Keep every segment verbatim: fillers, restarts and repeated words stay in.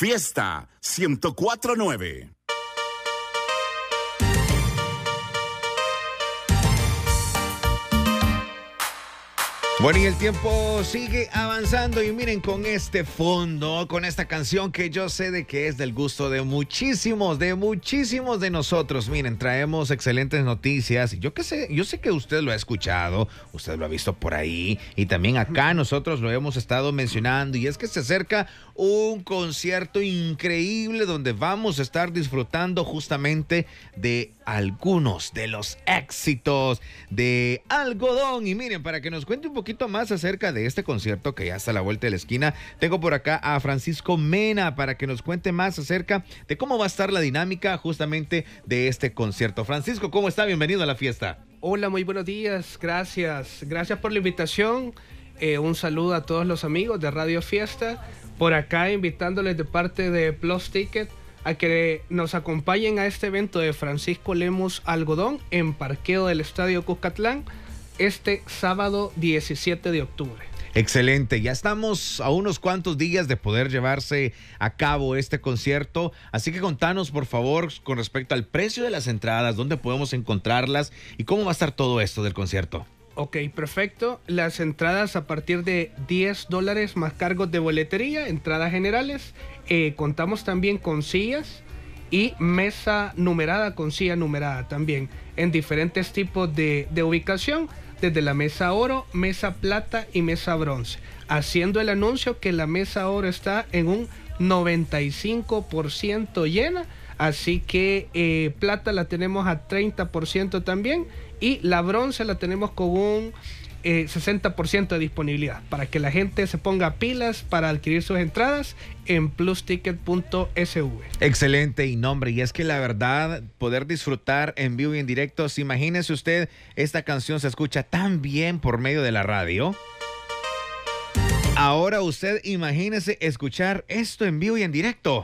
Fiesta ciento cuatro punto nueve. Bueno, y el tiempo sigue avanzando y miren con este fondo, con esta canción que yo sé de que es del gusto de muchísimos, de muchísimos de nosotros. Miren, traemos excelentes noticias. Yo que sé, yo sé que usted lo ha escuchado, usted lo ha visto por ahí y también acá nosotros lo hemos estado mencionando y es que se acerca un concierto increíble donde vamos a estar disfrutando justamente de algunos de los éxitos de Algodón. Y miren, para que nos cuente un poquito más acerca de este concierto que ya está a la vuelta de la esquina, tengo por acá a Francisco Mena para que nos cuente más acerca de cómo va a estar la dinámica justamente de este concierto. Francisco, ¿cómo está? Bienvenido a la fiesta. Hola, muy buenos días, gracias. Gracias por la invitación. Eh, un saludo a todos los amigos de Radio Fiesta. Por acá invitándoles de parte de Plus Ticket a que nos acompañen a este evento de Francisco Lemus Algodón en parqueo del Estadio Cuscatlán este sábado diecisiete de octubre. Excelente, ya estamos a unos cuantos días de poder llevarse a cabo este concierto, así que contanos por favor con respecto al precio de las entradas, dónde podemos encontrarlas y cómo va a estar todo esto del concierto. Ok, perfecto. Las entradas a partir de diez dólares más cargos de boletería, entradas generales. Eh, contamos también con sillas y mesa numerada con silla numerada también en diferentes tipos de, de ubicación, desde la mesa oro, mesa plata y mesa bronce. Haciendo el anuncio que la mesa oro está en un noventa y cinco por ciento llena, así que eh, plata la tenemos a treinta por ciento también y la bronce la tenemos con un eh, sesenta por ciento de disponibilidad para que la gente se ponga pilas para adquirir sus entradas en plus ticket punto s v. Excelente y nombre, y es que la verdad poder disfrutar en vivo y en directo, si imagínese usted, esta canción se escucha tan bien por medio de la radio. Ahora usted imagínese escuchar esto en vivo y en directo.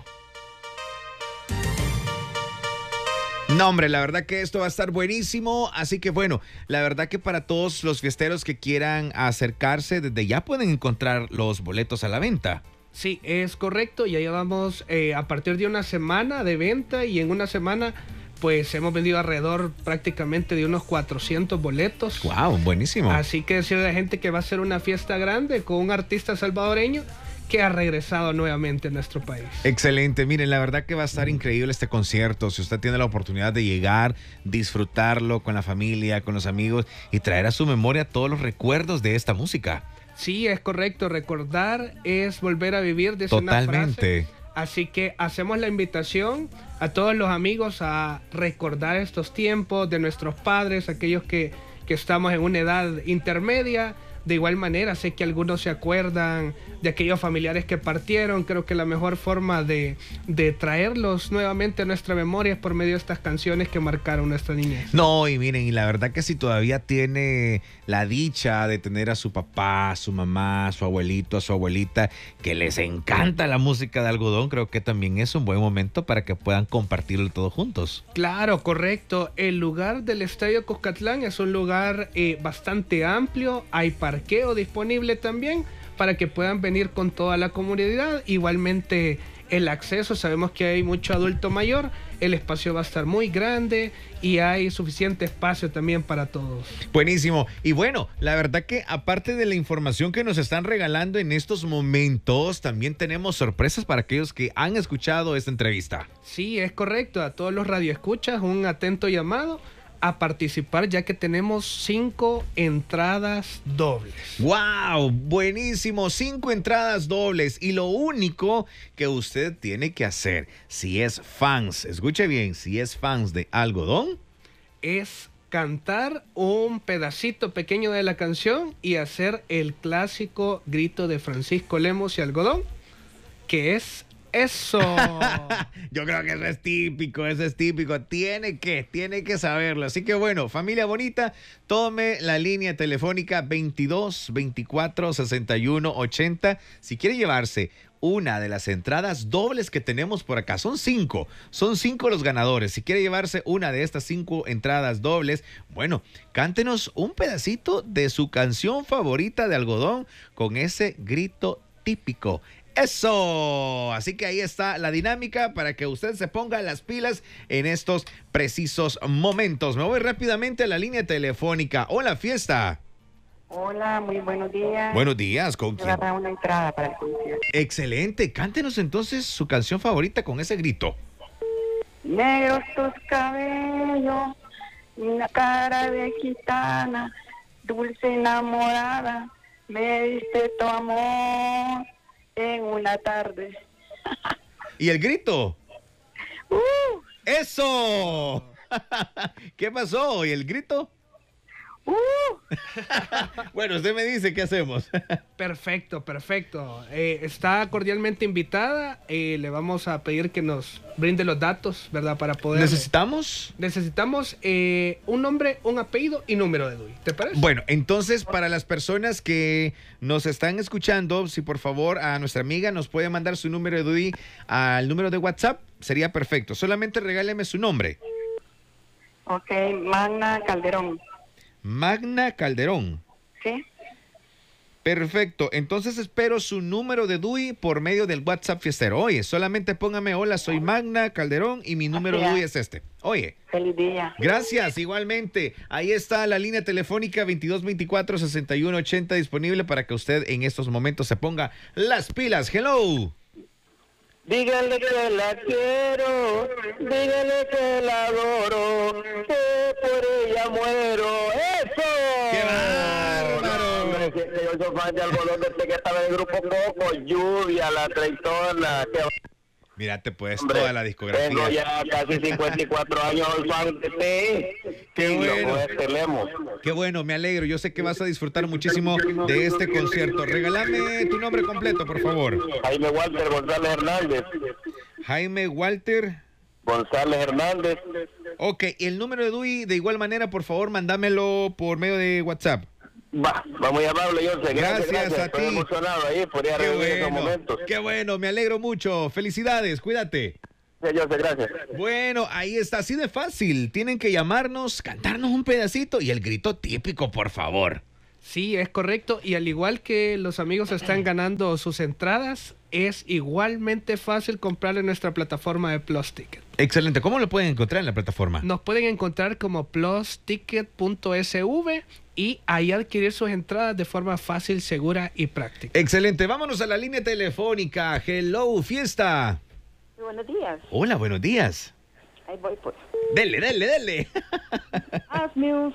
No, hombre, la verdad que esto va a estar buenísimo, así que bueno, la verdad que para todos los fiesteros que quieran acercarse, desde ya pueden encontrar los boletos a la venta. Sí, es correcto, ya llevamos eh, a partir de una semana de venta y en una semana pues hemos vendido alrededor prácticamente de unos cuatrocientos boletos. ¡Wow! Buenísimo. Así que decirle a la gente que va a ser una fiesta grande con un artista salvadoreño que ha regresado nuevamente a nuestro país. Excelente, miren, la verdad que va a estar increíble este concierto. Si usted tiene la oportunidad de llegar, disfrutarlo con la familia, con los amigos y traer a su memoria todos los recuerdos de esta música. Sí, es correcto, recordar es volver a vivir, dice Totalmente. una frase. Así que hacemos la invitación a todos los amigos a recordar estos tiempos de nuestros padres, aquellos que, que estamos en una edad intermedia. De igual manera, sé que algunos se acuerdan de aquellos familiares que partieron. Creo que la mejor forma de, de traerlos nuevamente a nuestra memoria es por medio de estas canciones que marcaron nuestra niñez. No, y miren, y la verdad que si todavía tiene la dicha de tener a su papá, a su mamá, a su abuelito, a su abuelita, que les encanta la música de Algodón, creo que también es un buen momento para que puedan compartirlo todos juntos. Claro, correcto. El lugar del Estadio Cuscatlán es un lugar eh, bastante amplio. Hay parqueo disponible también para que puedan venir con toda la comunidad. Igualmente el acceso, sabemos que hay mucho adulto mayor, el espacio va a estar muy grande y hay suficiente espacio también para todos. Buenísimo. Y bueno, la verdad que aparte de la información que nos están regalando en estos momentos, también tenemos sorpresas para aquellos que han escuchado esta entrevista. Sí, es correcto. A todos los radioescuchas, un atento llamado a participar, ya que tenemos cinco entradas dobles. ¡Wow! Buenísimo, cinco entradas dobles. Y lo único que usted tiene que hacer, si es fans, escuche bien, si es fans de Algodón, es cantar un pedacito pequeño de la canción y hacer el clásico grito de Francisco Lemus y Algodón, que es eso. Yo creo que eso es típico, eso es típico. Tiene que, tiene que saberlo. Así que bueno, familia bonita, tome la línea telefónica veintidós, veinticuatro, sesenta y uno, ochenta. Si quiere llevarse una de las entradas dobles que tenemos por acá, son cinco, son cinco los ganadores. Si quiere llevarse una de estas cinco entradas dobles, bueno, cántenos un pedacito de su canción favorita de Algodón con ese grito típico. Eso. Así que ahí está la dinámica para que usted se ponga las pilas en estos precisos momentos. Me voy rápidamente a la línea telefónica. Hola, fiesta. Hola, muy buenos días. Buenos días, ¿con Me quién? va a dar una entrada para el concierto. Excelente. Cántenos entonces su canción favorita con ese grito. Negros tus cabellos, una cara de gitana, dulce enamorada, me diste tu amor en una tarde. ¿Y el grito? ¡Uh! ¡Eso! ¿Qué pasó? ¿Y el grito? ¡Uh! Bueno, usted me dice qué hacemos. Perfecto, perfecto. Eh, está cordialmente invitada. Eh, le vamos a pedir que nos brinde los datos, ¿verdad? Para poder... ¿Necesitamos? Necesitamos eh, un nombre, un apellido y número de D U I. ¿Te parece? Bueno, entonces para las personas que nos están escuchando, si por favor a nuestra amiga nos puede mandar su número de D U I al número de WhatsApp, sería perfecto. Solamente regáleme su nombre. Ok, Magna Calderón. Magna Calderón. ¿Sí? Perfecto. Entonces espero su número de D U I por medio del WhatsApp fiestero. Oye, solamente póngame hola, soy Magna Calderón y mi número de D U I es este. Oye. Feliz día. Gracias, igualmente. Ahí está la línea telefónica veintidós veinticuatro sesenta y uno ochenta disponible para que usted en estos momentos se ponga las pilas. Hello. Dígale que la quiero, dígale que la adoro, que por ella muero. ¡Eso! ¡Qué bárbaro! Hombre, que- que yo soy fan de algodón desde que estaba en el grupo Coco, Lluvia, La Traitona. Que, Mira, te puedes hombre, toda la discografía. Tengo ya casi cincuenta y cuatro años soy fan de ti. Qué Sí, bueno. loco, este Lemo. Qué bueno, me alegro. Yo sé que vas a disfrutar muchísimo de este concierto. Regálame tu nombre completo, por favor. Jaime Walter González Hernández. Jaime Walter. González Hernández. Ok, y el número de D U I, de igual manera, por favor, mándamelo por medio de WhatsApp. Va, va muy amable, yo sé. Gracias Gracias, gracias. a Estoy ti. emocionado ahí, podría Qué revivir esos bueno, momentos. qué bueno, me alegro mucho. Felicidades, cuídate. Sí, yo sé, gracias. Bueno, ahí está, así de fácil. Tienen que llamarnos, cantarnos un pedacito y el grito típico, por favor. Sí, es correcto. Y al igual que los amigos están ganando sus entradas, es igualmente fácil comprar en nuestra plataforma de Plus Ticket. Excelente. ¿Cómo lo pueden encontrar en la plataforma? Nos pueden encontrar como plus ticket punto s v y ahí adquirir sus entradas de forma fácil, segura y práctica. Excelente. Vámonos a la línea telefónica. Hello, fiesta. Buenos días. Hola, buenos días. Ahí voy, pues. Dele, dele, dele. Hazme un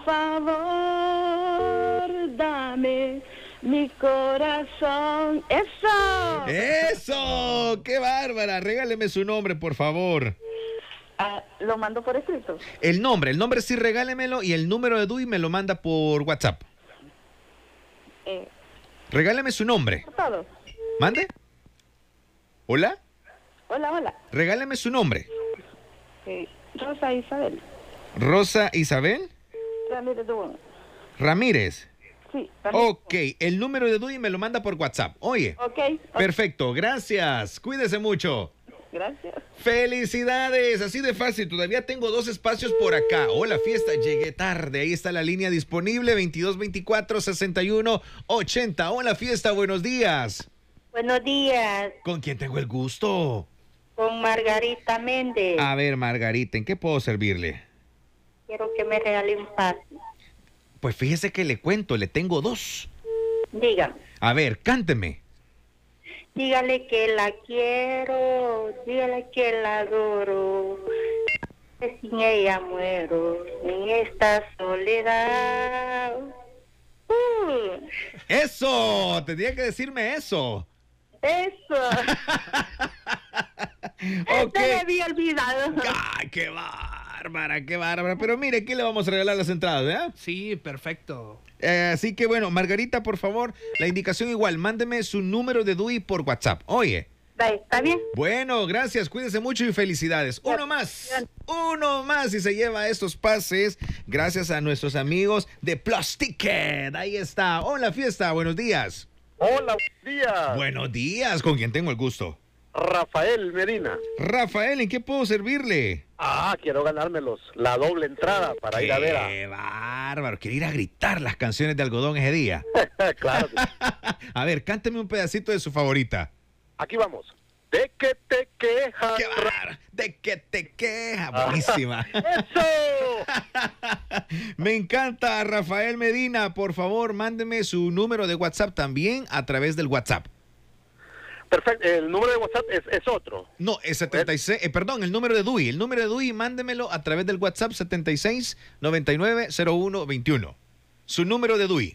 favor, dame mi corazón. ¡Eso! ¡Eso! ¡Qué bárbara! Regáleme su nombre, por favor. Ah, lo mando por escrito. El nombre, el nombre sí regálemelo y el número de D U I me lo manda por WhatsApp. Eh, Regáleme su nombre. por todo. ¿Mande? ¿Hola? Hola, hola. Regáleme su nombre. Eh, Rosa Isabel. Rosa Isabel Ramírez Dubón. Ramírez. Sí, Ramírez. Ok, el número de D U I me lo manda por WhatsApp. Oye, Ok. ok, perfecto, gracias. Cuídese mucho. Gracias. ¡Felicidades! Así de fácil, todavía tengo dos espacios por acá. Hola, fiesta, llegué tarde. Ahí está la línea disponible, veintidós veinticuatro sesenta y uno ochenta. Hola, fiesta, buenos días. Buenos días, ¿Con quién tengo el gusto? con Margarita Méndez. A ver, Margarita, ¿en qué puedo servirle? Quiero que me regale un pase. Pues fíjese que le cuento, le tengo dos. Diga, A ver, cánteme. dígale que la quiero, dígale que la adoro, que sin ella muero en esta soledad. Uh, ¡Eso! Tendría que decirme eso. eso. Ok. Se me había olvidado. ¡Ay, qué bárbara, qué bárbara! Pero mire, ¿qué le vamos a regalar las entradas, eh? Sí, perfecto. Eh, así que bueno, Margarita, por favor, la indicación igual, mándeme su número de D U I por WhatsApp. Oye. ¿Está bien? Bueno, gracias, cuídese mucho y felicidades. Uno más, uno más y se lleva estos pases gracias a nuestros amigos de Plus Ticket. Ahí está. Hola, fiesta, buenos días. Hola, buenos días. Buenos días, ¿con quién tengo el gusto? Rafael Medina. Rafael, ¿en qué puedo servirle? Ah, quiero ganármelos. La doble entrada para ir a ver a... ¡Qué bárbaro! Quiere ir a gritar las canciones de algodón ese día. Claro. A ver, cánteme un pedacito de su favorita. Aquí vamos. ¿De qué te quejas? ¡Qué bar! ¿De qué te quejas? Buenísima. ¡Eso! Me encanta, Rafael Medina. Por favor, mándeme su número de WhatsApp también a través del WhatsApp. Perfecto. El número de WhatsApp es, es otro. No, es setenta y seis, eh, perdón, el número de D U I. El número de D U I, mándemelo a través del WhatsApp setenta y seis noventa y nueve cero uno veintiuno. Su número de D U I.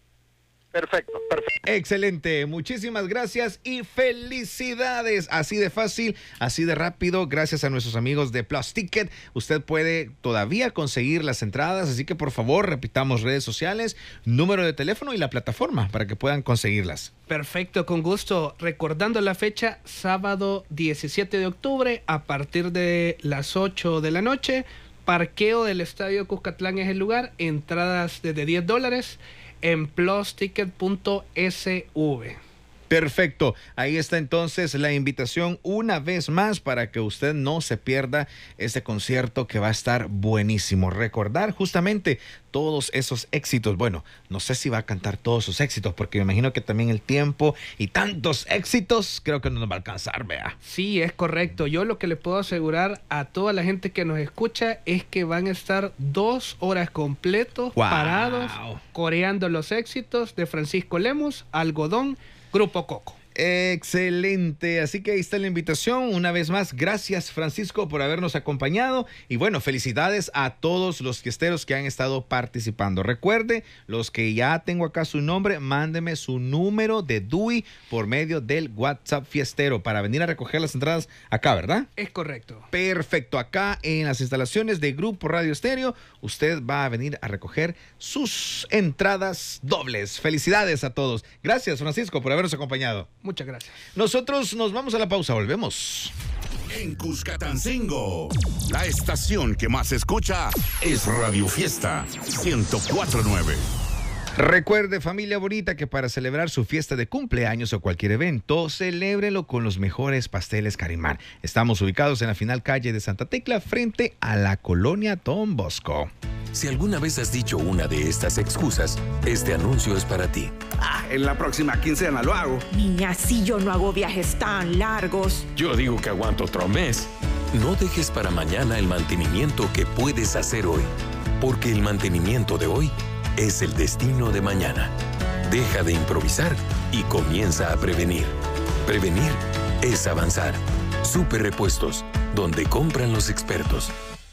Perfecto, perfecto. Excelente, muchísimas gracias y felicidades. Así de fácil, así de rápido, gracias a nuestros amigos de Plus Ticket. Usted puede todavía conseguir las entradas, así que por favor repitamos redes sociales, número de teléfono y la plataforma para que puedan conseguirlas. Perfecto, con gusto. Recordando la fecha, sábado diecisiete de octubre a partir de las ocho de la noche. Parqueo del Estadio Cuscatlán es el lugar, entradas desde diez dólares. En plus ticket punto s v. Perfecto, ahí está entonces la invitación una vez más para que usted no se pierda este concierto que va a estar buenísimo. Recordar justamente todos esos éxitos. Bueno, no sé si va a cantar todos sus éxitos porque me imagino que también el tiempo y tantos éxitos creo que no nos va a alcanzar, vea. Sí, es correcto. Yo lo que le puedo asegurar a toda la gente que nos escucha es que van a estar dos horas completos Wow. parados coreando los éxitos de Francisco Lemus, Algodón, Grupo Coco. Excelente, así que ahí está la invitación. Una vez más, gracias Francisco por habernos acompañado y bueno, felicidades a todos los fiesteros que han estado participando. Recuerde, los que ya tengo acá su nombre, mándeme su número de D U I por medio del WhatsApp fiestero para venir a recoger las entradas acá, ¿verdad? Es correcto. Perfecto, acá en las instalaciones de Grupo Radio Estéreo, usted va a venir a recoger sus entradas dobles. Felicidades a todos. Gracias Francisco por habernos acompañado. Muchas gracias. Nosotros nos vamos a la pausa, volvemos. En Cuscatancingo, la estación que más se escucha es Radio Fiesta ciento cuatro punto nueve. Recuerde, familia bonita, que para celebrar su fiesta de cumpleaños o cualquier evento, celébrelo con los mejores pasteles Carimán. Estamos ubicados en la final calle de Santa Tecla, frente a la colonia Don Bosco. Si alguna vez has dicho una de estas excusas, este anuncio es para ti. Ah, en la próxima quincena lo hago. Niña, si yo no hago viajes tan largos. Yo digo que aguanto otro mes. No dejes para mañana el mantenimiento que puedes hacer hoy, porque el mantenimiento de hoy es el destino de mañana. Deja de improvisar y comienza a prevenir. Prevenir es avanzar. Super Repuestos, donde compran los expertos.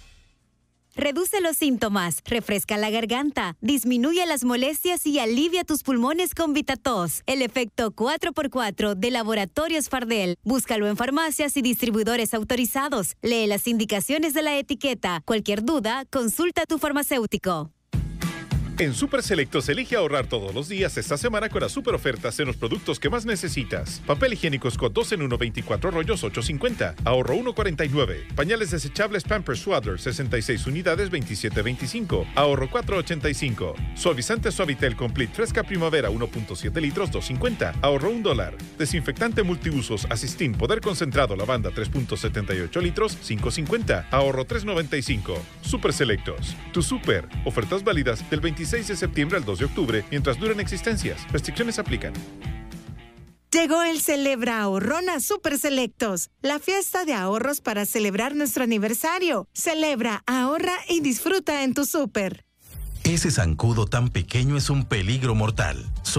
Reduce los síntomas, refresca la garganta, disminuye las molestias y alivia tus pulmones con Vitatos. El efecto cuatro por cuatro de Laboratorios Fardel. Búscalo en farmacias y distribuidores autorizados. Lee las indicaciones de la etiqueta. Cualquier duda, consulta a tu farmacéutico. En Super Selectos elige ahorrar todos los días esta semana con las super ofertas en los productos que más necesitas. Papel higiénico Scott dos en uno, veinticuatro rollos, ocho cincuenta. Ahorro uno cuarenta y nueve. Pañales desechables Pampers Swaddler, sesenta y seis unidades, veintisiete veinticinco. Ahorro cuatro ochenta y cinco. Suavizante Suavitel Complete Fresca Primavera, uno punto siete litros, dos cincuenta. Ahorro un dólar. Desinfectante multiusos Asistin Poder Concentrado Lavanda, tres punto setenta y ocho litros, cinco cincuenta. Ahorro tres noventa y cinco. Super Selectos. Tu super. Ofertas válidas del veintiséis de septiembre al dos de octubre, mientras duren existencias. Restricciones aplican. Llegó el Celebra Ahorrón a Super Selectos, la fiesta de ahorros para celebrar nuestro aniversario. Celebra, ahorra y disfruta en tu súper. Ese zancudo tan pequeño es un peligro mortal.